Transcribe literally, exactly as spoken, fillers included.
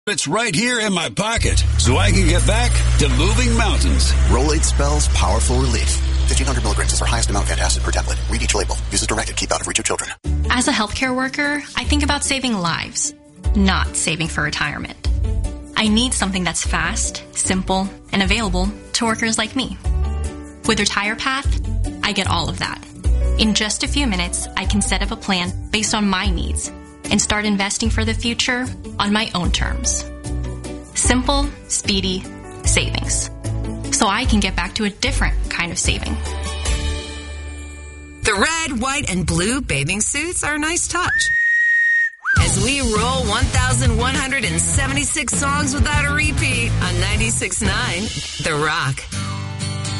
It's right here in my pocket, so I can get back to moving mountains. Rolate spells powerful relief. fifteen hundred milligrams is our highest amount of antacid per tablet. Read each label. Use as directed. Keep out of reach of children. As a healthcare worker, I think about saving lives, not saving for retirement. I need something that's fast, simple, and available to workers like me. With RetirePath, I get all of that. In just a few minutes, I can set up a plan based on my needs and start investing for the future on my own terms. Simple, speedy savings. So I can get back to a different kind of saving. The red, white, and blue bathing suits are a nice touch. As we roll one thousand one hundred seventy-six songs without a repeat on ninety-six point nine The Rock.